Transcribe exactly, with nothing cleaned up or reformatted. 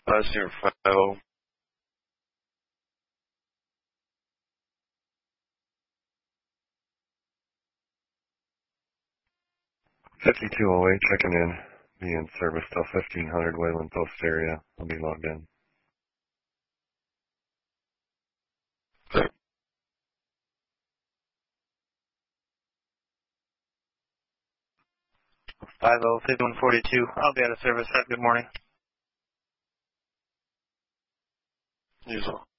Uh, zero five oh. fifty-two oh eight, checking in. Be in service till fifteen hundred Wayland Post area. I'll be logged in. five oh, fifty-one forty-two. I'll be out of service. Have a good morning. Usual.